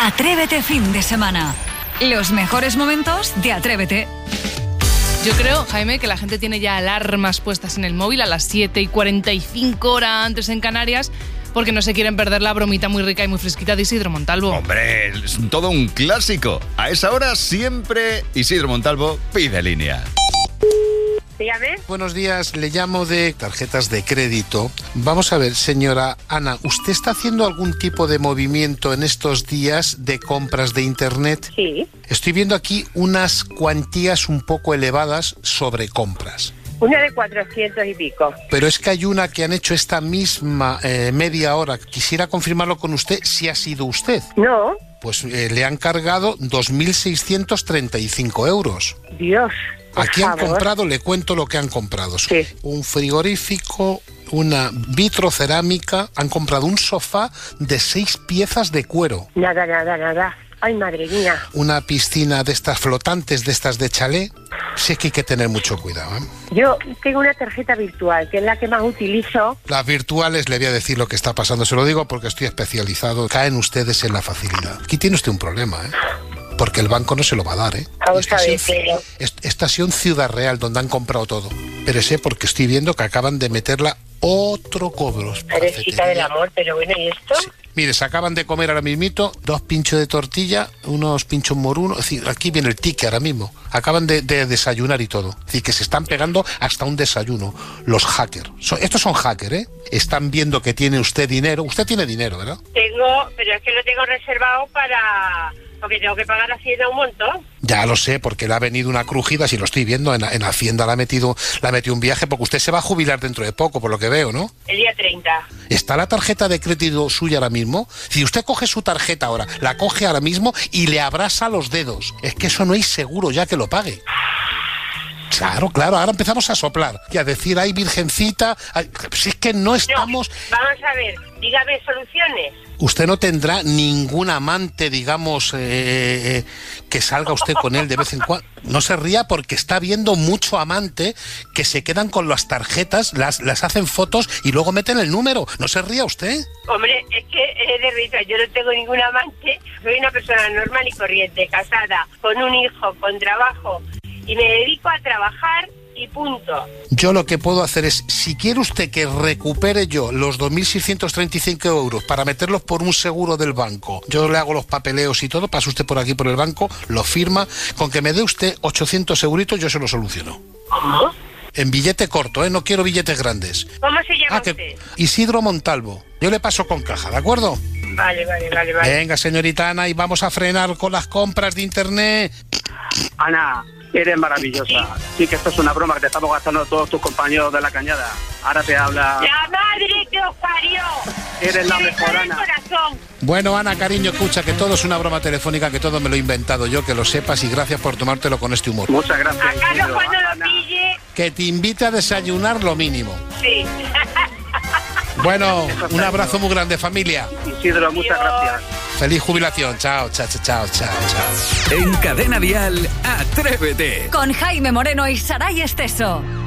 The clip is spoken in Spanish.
Atrévete fin de semana. Los mejores momentos de Atrévete. Yo creo, Jaime, que la gente tiene ya alarmas puestas en el móvil a las 7:45 hora antes en Canarias, porque no se quieren perder la bromita muy rica y muy fresquita de Isidro Montalvo. Hombre, es todo un clásico. A esa hora siempre Isidro Montalvo pide línea. Dígame. Buenos días, le llamo de tarjetas de crédito. Vamos a ver, señora Ana, ¿usted está haciendo algún tipo de movimiento en estos días de compras de internet? Sí. Estoy viendo aquí unas cuantías un poco elevadas sobre compras. Una de 400 y pico. Pero es que hay una que han hecho esta misma media hora. Quisiera confirmarlo con usted si ha sido usted. No. Pues le han cargado 2.635 euros. Dios. Aquí han comprado, le cuento lo que han comprado. Sí. Un frigorífico, una vitrocerámica, han comprado un sofá de 6 piezas de cuero. Nada. Ay, madre mía. Una piscina de estas flotantes, de estas de chalet. Sí que hay que tener mucho cuidado, ¿eh? Yo tengo una tarjeta virtual, que es la que más utilizo. Las virtuales, le voy a decir lo que está pasando. Se lo digo porque estoy especializado. Caen ustedes en la facilidad. Aquí tiene usted un problema, ¿eh? Porque el banco no se lo va a dar, ¿eh? Estación Ciudad Real, donde han comprado todo. Pero sé porque estoy viendo que acaban de meterla otro cobro. Teresita del amor, pero bueno, ¿y esto? Sí. Mire, se acaban de comer ahora mismito 2 pinchos de tortilla, unos pinchos morunos. Es decir, aquí viene el ticket ahora mismo. Acaban de desayunar y todo. Es decir, que se están pegando hasta un desayuno. Los hackers. Estos son hackers, ¿eh? Están viendo que tiene usted dinero. Usted tiene dinero, ¿verdad? Tengo, pero es que lo tengo reservado para... porque tengo que pagar Hacienda un montón. Ya lo sé, porque le ha venido una crujida, si lo estoy viendo, en Hacienda le ha metido un viaje, porque usted se va a jubilar dentro de poco, por lo que veo, ¿no? El día 30. ¿Está la tarjeta de crédito suya ahora mismo? Si usted coge su tarjeta ahora, la coge ahora mismo y le abrasa los dedos. Es que eso no es seguro ya que lo pague. Claro, ahora empezamos a soplar y a decir, ay, virgencita, ay, si es que no estamos... No, vamos a ver, dígame soluciones. Usted no tendrá ningún amante, digamos, que salga usted con él de vez en cuando. No se ría porque está viendo mucho amante que se quedan con las tarjetas, las hacen fotos y luego meten el número. ¿No se ría usted? Hombre, es que es de risa. Yo no tengo ningún amante. Soy una persona normal y corriente, casada, con un hijo, con trabajo. Y me dedico a trabajar y punto. Yo lo que puedo hacer es, si quiere usted que recupere yo los 2.635 euros para meterlos por un seguro del banco, yo le hago los papeleos y todo, pasa usted por aquí por el banco, lo firma, con que me dé usted 800 euritos yo se lo soluciono. ¿Cómo? En billete corto, ¿eh? No quiero billetes grandes. ¿Cómo se llama usted? Isidro Montalvo. Yo le paso con caja, ¿de acuerdo? Vale. Venga, señorita Ana, y vamos a frenar con las compras de internet. Ana, eres maravillosa. Sí que esto es una broma que te estamos gastando todos tus compañeros de la cañada. Ahora te habla... ¡La madre que os parió! Eres la mejor, Ana. Bueno, Ana, cariño, escucha, que todo es una broma telefónica, que todo me lo he inventado yo, que lo sepas, y gracias por tomártelo con este humor. Muchas gracias. A Carlos Isidro, cuando Ana. lo pille... Que te invite a desayunar lo mínimo. Sí. Bueno, un abrazo muy grande, familia. Isidro, muchas gracias. Feliz jubilación. Chao. En Cadena Dial, Atrévete. Con Jaime Moreno y Saray Esteso.